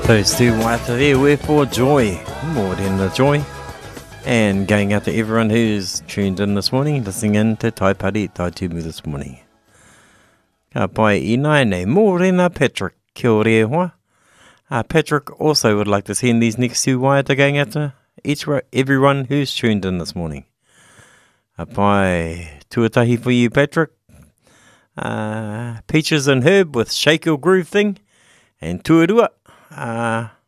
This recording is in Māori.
Those two waiata there were for Joy, more than the Joy. And going out to everyone who's tuned in this morning, listening in to Taipari Taitumu this morning. Ka pai inai nei mōrena Patrick, kia ore hoa. Patrick also would like to send these next two waiata going out to everyone who's tuned in this morning. Pai tuatahi for you, Patrick. Peaches and Herb with Shake Your Groove Thing. And tuarua.